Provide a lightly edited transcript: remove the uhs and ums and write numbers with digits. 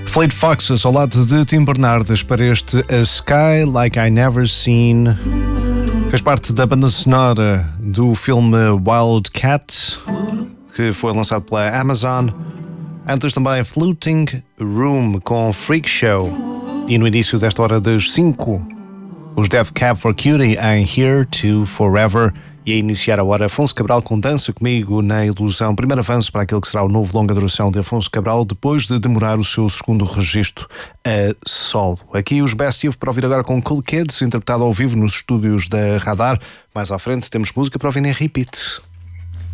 Fleet Foxes ao lado de Tim Bernardes para este A Sky Like I Never Seen. Fez parte da banda sonora do filme Wildcat, que foi lançado pela Amazon. Antes também Floating Room com Freak Show. E no início desta hora das 5, os Death Cab for Cutie em Here to Forever. E a iniciar a hora Afonso Cabral com Dança Comigo na Ilusão. Primeiro avanço para aquele que será o novo longa duração de Afonso Cabral, depois de demorar o seu segundo registro a solo. Aqui os Best Youth para ouvir agora com Cool Kids, interpretado ao vivo nos estúdios da Radar. Mais à frente temos música para ouvir em repeat.